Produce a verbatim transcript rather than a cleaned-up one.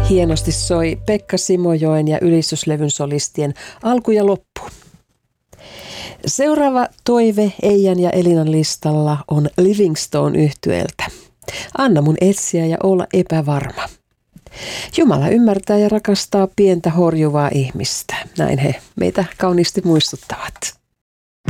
Hienosti soi Pekka Simojoen ja ylistyslevyn solistien alku ja loppu. Seuraava toive Eijan ja Elinan listalla on Livingstone-yhtyeeltä. Anna mun etsiä ja olla epävarma. Jumala ymmärtää ja rakastaa pientä horjuvaa ihmistä. Näin he meitä kauniisti muistuttavat.